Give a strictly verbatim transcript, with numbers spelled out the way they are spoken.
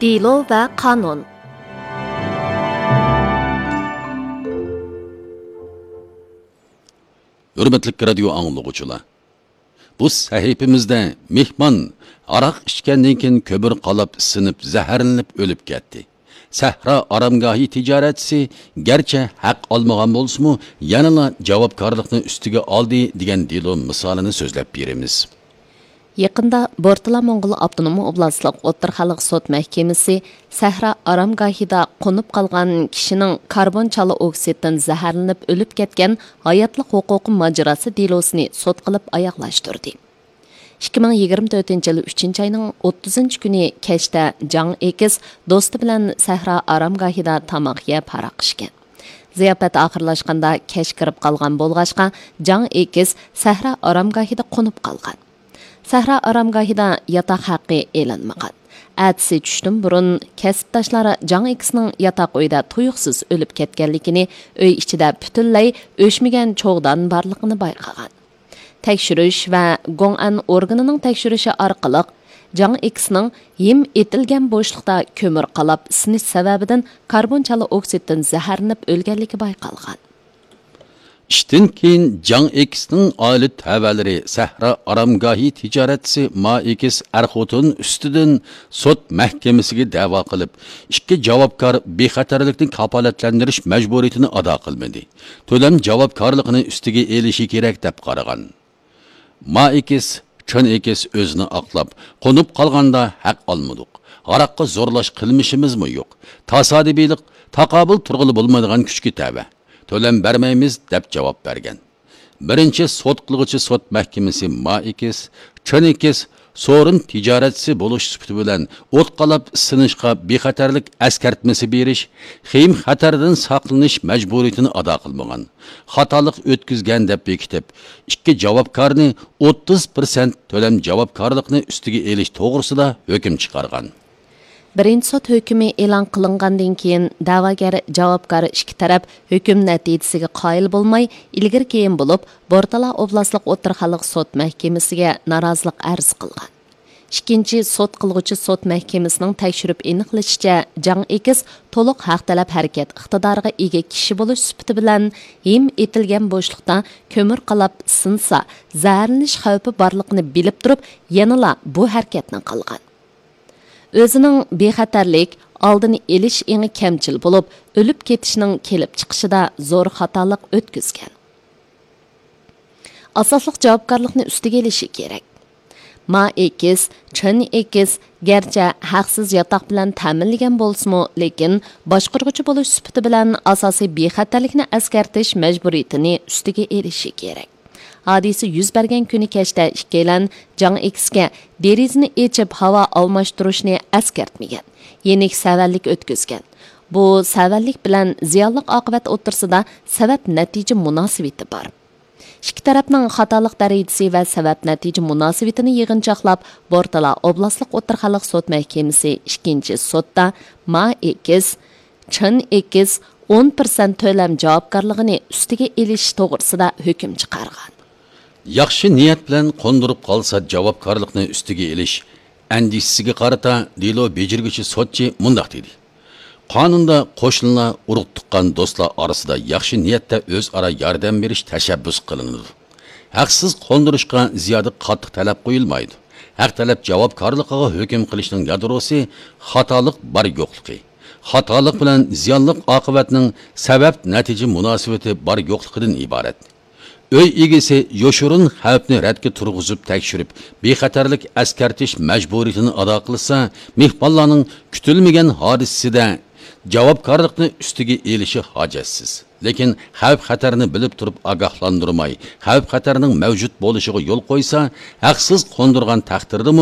Delo va qonun. Hürmetlik radio anglagıçılar. Bu sahifimizde mehmon aroq ichgandan keyin ko'mir qalab isinib, zaharlanib o'lib ketdi. Sahra aramgohi tijoratchisi garchi haq olmagan bo'lsa-mu, yanada javobgarlikni ustiga oldi degan delo misolini so'zlab beramiz. Yaqında Bortala Moңғол Avtonom Oblastlik O'rta xalq sud mahkamasi Sahra aramgohida qo'nib qolgan kishining karbon chala oksiddan zaharlanib o'lib ketgan hayotlik huquqi mojarosi delosini sud qilib oyoqlashtirdi. ikki ming yigirma to'rtinchi yil uchinchi oyning o'ttizinchi kuni kechda Jang Ekis do'sti bilan Sahra aramgohida tamoq yeb haraqishgan. Ziyofat oxirlashganda kech kirib qolgan bo'lg'achqa Jang Ekis Sahra aramgohida qo'nib qolgan. Sahra aramgohida yataq haqqi e'lanmagan. Atsi tushdan burun kasbdoshlari Jang Ekisning yataq uyda tuyuqsiz o'lib ketganligini, uy ichida butunlay o'chmagan cho'g'dan borligini bayqagan. Tekshirish va Gong'an organining tekshirishi orqali Jang Ekisning yem etilgan bo'shliqda ko'mir qalab isinish sababidan karbon chala oksiddan zaharlanib o'lganligi bayqalgan. İşten keyin Jang Ekisning oila tavalari Sahra aramgohi tijoratchisi Ma Ekis Arxotun ustidan sud mahkamasiga da'vo qilib, ikki javobgar bexatarlikni kafolatlantirish majburiyatini ado qilmadi. To'lam javobgarligini ustiga elishi kerak deb qaragan. Ma Ekis Chan Ekis o'zini oqlab, qo'nib qolganda haq olmadik. G'araqqa zo'rlash qilmishimizmi yo'q. Tasodibiylik taqobil turg'ili bo'lmaydigan kuchga tava. To'lam bermaymiz deb javob bergan. Birinchi sud qilg'uchi sud mahkamasi Ma Ekis, Chan Ekis so'rin tijoratchisi bo'lish sifati bilan o't qalab isinishga bexatarlik askartmasi berish, xim xatardan saqlanish majburiyatini ado qilmagan. Xatolik o'tkazgan deb bekitib, ikki javobgarni o'ttiz foiz to'lam javobgarlikni ustiga elish to'g'risida hukm chiqargan. Birinchi sud hukmi e'lon qilingandan keyin da'vogar javobgar ikki taraf hukm natijasiga qoyil bo'lmay, ilgari keyin bo'lib, Bortala oblastlik O'rta xalq sud mahkamasiga norozilik arz qilgan. Ikkinchi sud qilg'uchi sud mahkamasining tekshirib aniqlashicha, Jang Ekis to'liq haq talab harakat iqtidoriga ega kishi bo'lish sifati bilan yem etilgan bo'shliqda ko'mir qalab sinsa, zaharlanish xavfi borligini bilib turib, yanala bu harakatni qilgan. O'zining bexatarlik oldini elish eng kamchil bo'lib, o'lib ketishning kelib chiqishida zo'r xatolik o'tkazgan. Asosliq javobgarlikni ustiga elishi kerak. Ma Ekis, Chan Ekis garchi haqsiz yotoq bilan ta'minlagan bo'lsa-mu, lekin boshqaruvchi bo'lish sifati bilan asosiy bexatarlikni askartish majburiyatini ustiga elishi kerak. Hadisi yuz bergan kuni kechda ikkilan Jang Ekisga derizini echib havo almashtirishni askartmagan. Yenik savallik o'tkazgan. Bu savallik bilan ziyonli oqibat o'tirsida sabab natija munosabati bor. Ikki tarafning xatolik darajasi va sabab natija munosabatini yig'inchoqlab, Bortala oblastlik O'rta xalq sud mahkamasi ikkinchi sudda Ma Ekis, Chan Ekis o'n foiz to'lam javobgarligini ustiga elish to'g'risida hukm chiqargan. Yaxshi niyat bilan qo'ndirib qolsa javobgarlikni ustiga elish andishisiga qarata delo bejirguchi sotchi mundaq dedi. Qonunda qo'shnilar urug' tuqqan do'stlar orasida yaxshi niyatda o'zaro yordam berish tashabbus qilinadi. Haqsiz qo'ndirishga ziyoda qattiq talab qo'yilmaydi. Haq talab javobgarligiga hukm qilishning yadrosi xatolik bor yo'qligi. Xatolik bilan ziyonli oqibatning sabab natija munosabati bor yo'qligidan iborat. Öy egisi yoshurun xavfni radga turg'izib tekshirib, bexatarlik askartish majburiyatini ado qilsa, mehmonlarning kutilmagan hodisasida javobgarlikni ustiga elishi hojatsiz. Lekin xavf xatarni bilib turib ogohlantirmay, xavf xatarning mavjud bo'lishiga yo'l qo'ysa, haqsiz qo'ndirgan taqdirda